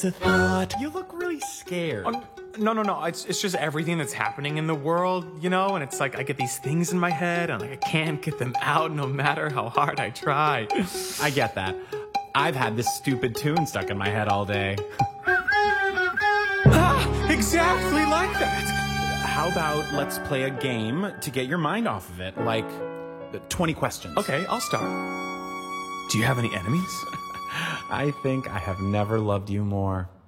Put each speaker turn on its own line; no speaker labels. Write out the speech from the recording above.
a thought.
You look really scared.
No. It's just everything that's happening in the world, you know? And it's like I get these things in my head and like I can't get them out no matter how hard I try.
I get that. I've had this stupid tune stuck in my head all day.
Exactly like that.
How about let's play a game to get your mind off of it, like 20 questions.
Okay, I'll start. Do you have any enemies?
I think I have never loved you more.